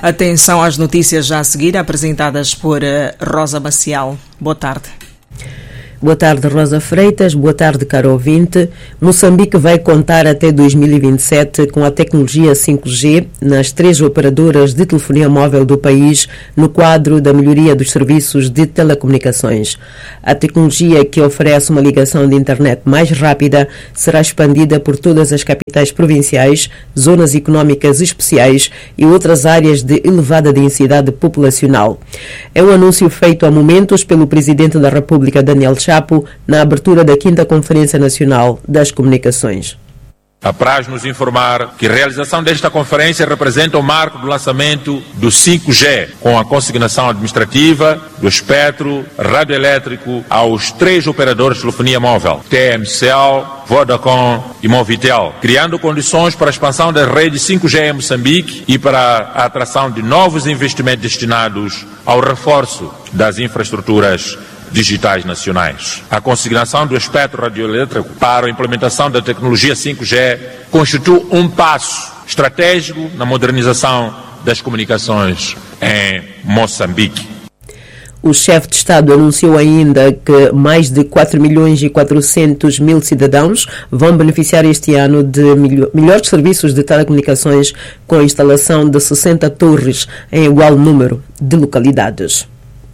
Atenção às notícias já a seguir, apresentadas por Rosa Maciel. Boa tarde. Boa tarde, Rosa Freitas. Boa tarde, caro ouvinte. Moçambique vai contar até 2027 com a tecnologia 5G nas 3 operadoras de telefonia móvel do país no quadro da melhoria dos serviços de telecomunicações. A tecnologia, que oferece uma ligação de internet mais rápida, será expandida por todas as capitais provinciais, zonas económicas especiais e outras áreas de elevada densidade populacional. É um anúncio feito há momentos pelo Presidente da República, Daniel Chapo, na abertura da 5ª Conferência Nacional das Comunicações. Apraz-nos informar que a realização desta conferência representa o marco do lançamento do 5G, com a consignação administrativa do espectro radioelétrico aos 3 operadores de telefonia móvel, TMCL, Vodacom e Movitel, criando condições para a expansão da rede 5G em Moçambique e para a atração de novos investimentos destinados ao reforço das infraestruturas digitais nacionais. A consignação do espectro radioelétrico para a implementação da tecnologia 5G constitui um passo estratégico na modernização das comunicações em Moçambique. O chefe de Estado anunciou ainda que mais de 4.400.000 cidadãos vão beneficiar este ano de melhores serviços de telecomunicações com a instalação de 60 torres em igual número de localidades.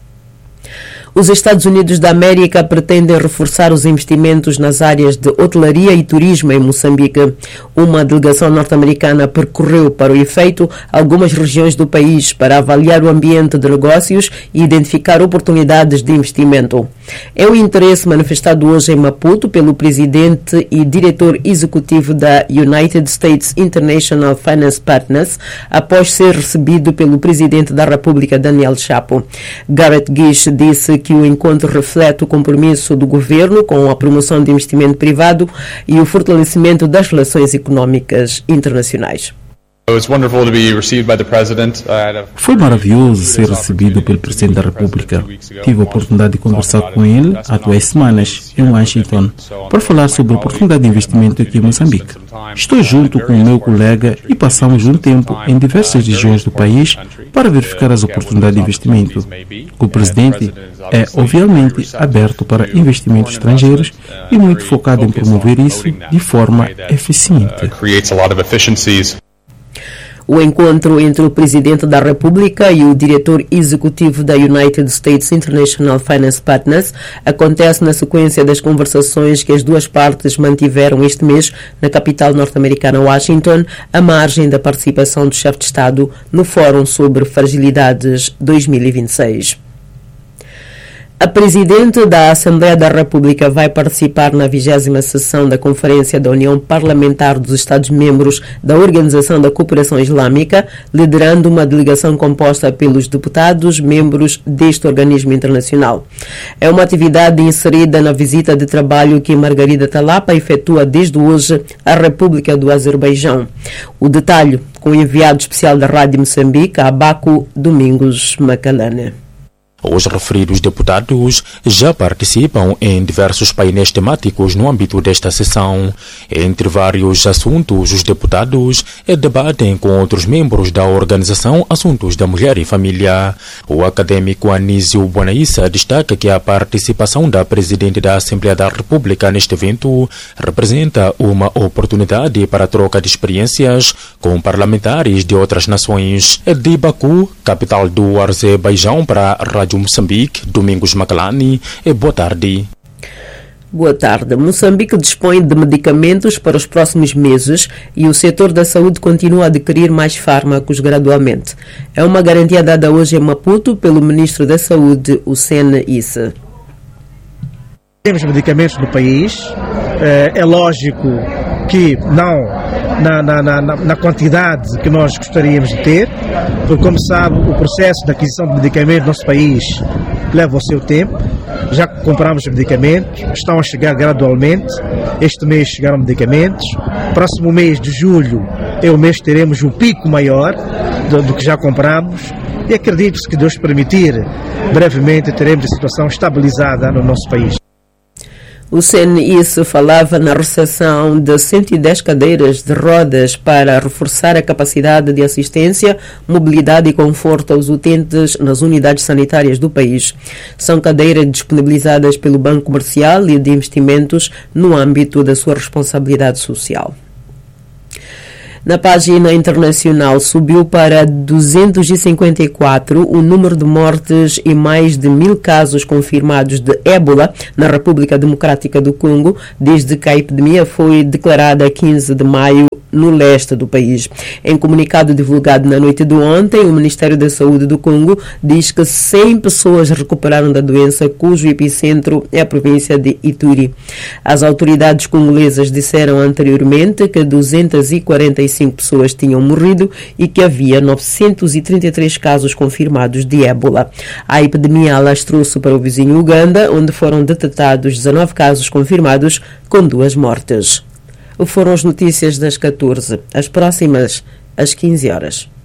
Os Estados Unidos da América pretendem reforçar os investimentos nas áreas de hotelaria e turismo em Moçambique. Uma delegação norte-americana percorreu, para o efeito, algumas regiões do país para avaliar o ambiente de negócios e identificar oportunidades de investimento. É o interesse manifestado hoje em Maputo pelo presidente e diretor executivo da United States International Finance Partners, após ser recebido pelo presidente da República, Daniel Chapo. Garrett Gish disse que o encontro reflete o compromisso do governo com a promoção de investimento privado e o fortalecimento das relações económicas internacionais. Foi maravilhoso ser recebido pelo Presidente da República. Tive a oportunidade de conversar com ele há 2 semanas em Washington para falar sobre a oportunidade de investimento aqui em Moçambique. Estou junto com o meu colega e passamos um tempo em diversas regiões do país para verificar as oportunidades de investimento. O Presidente é, obviamente, aberto para investimentos estrangeiros e muito focado em promover isso de forma eficiente. O encontro entre o Presidente da República e o diretor executivo da United States International Finance Partners acontece na sequência das conversações que as duas partes mantiveram este mês na capital norte-americana, Washington, à margem da participação do chefe de Estado no Fórum sobre Fragilidades 2026. A Presidente da Assembleia da República vai participar na 20ª sessão da Conferência da União Parlamentar dos Estados-membros da Organização da Cooperação Islâmica, liderando uma delegação composta pelos deputados membros deste organismo internacional. É uma atividade inserida na visita de trabalho que Margarida Talapa efetua desde hoje à República do Azerbaijão. O detalhe com o enviado especial da Rádio Moçambique, Abaco Domingos Macalane. Os referidos deputados já participam em diversos painéis temáticos no âmbito desta sessão. Entre vários assuntos, os deputados debatem com outros membros da organização assuntos da mulher e família. O acadêmico Anísio Bonaissa destaca que a participação da Presidente da Assembleia da República neste evento representa uma oportunidade para a troca de experiências com parlamentares de outras nações. De Baku, capital do Azerbaijão, para a Rádio Moçambique, Domingos Macalani. Boa tarde. Boa tarde. Moçambique dispõe de medicamentos para os próximos meses e o setor da saúde continua a adquirir mais fármacos gradualmente. É uma garantia dada hoje em Maputo pelo Ministro da Saúde, Hussein Issa. Temos medicamentos no país, é lógico que não na quantidade que nós gostaríamos de ter, porque, como sabe, o processo de aquisição de medicamentos no nosso país leva o seu tempo. Já compramos medicamentos, estão a chegar gradualmente. Este mês chegaram medicamentos. Próximo mês de julho é o mês que teremos um pico maior do que já compramos. E acredito que, se Deus permitir, brevemente teremos a situação estabilizada no nosso país. O CNIS falava na recepção de 110 cadeiras de rodas para reforçar a capacidade de assistência, mobilidade e conforto aos utentes nas unidades sanitárias do país. São cadeiras disponibilizadas pelo Banco Comercial e de Investimentos no âmbito da sua responsabilidade social. Na página internacional, subiu para 254 o número de mortes e mais de 1.000 casos confirmados de ébola na República Democrática do Congo, desde que a epidemia foi declarada a 15 de maio no leste do país. Em comunicado divulgado na noite de ontem, o Ministério da Saúde do Congo diz que 100 pessoas recuperaram da doença, cujo epicentro é a província de Ituri. As autoridades congolesas disseram anteriormente que 245 pessoas tinham morrido e que havia 933 casos confirmados de ébola. A epidemia alastrou-se para o vizinho Uganda, onde foram detectados 19 casos confirmados, com 2 mortes. Foram as notícias das 14, as próximas às 15 horas.